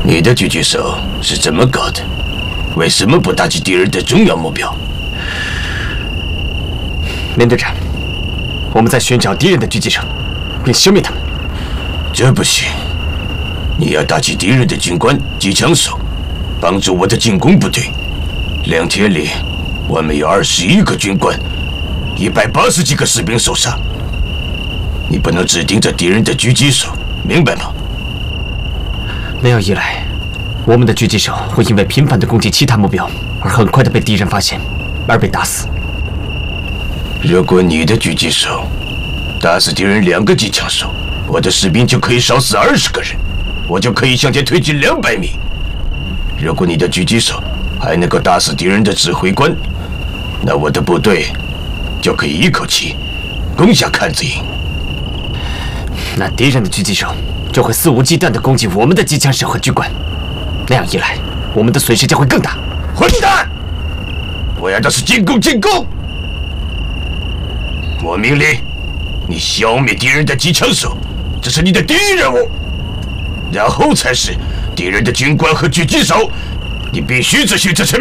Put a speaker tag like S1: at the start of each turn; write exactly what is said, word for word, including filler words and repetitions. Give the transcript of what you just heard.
S1: 你的狙击手是怎么搞的？为什么不打击敌人的重要目标？
S2: 连队长，我们在寻找敌人的狙击手，并消灭他们。
S1: 这不行，你要打击敌人的军官及枪手，帮助我的进攻部队。两天里，我们有二十一个军官，一百八十几个士兵受伤。你不能只盯着敌人的狙击手，明白吗？
S2: 那样一来，我们的狙击手会因为频繁地攻击其他目标，而很快地被敌人发现，而被打死。
S1: 如果你的狙击手打死敌人两个机枪手，我的士兵就可以少死二十个人，我就可以向前推进两百米。如果你的狙击手还能够打死敌人的指挥官，那我的部队就可以一口气攻下坎子营。
S2: 那敌人的狙击手就会肆无忌惮地攻击我们的机枪手和军官，那样一来，我们的损失将会更大。
S1: 混蛋！我要的是进攻，进攻！我命令你消灭敌人的机枪手，这是你的第一任务，然后才是敌人的军官和狙击手，你必须执行这些命令。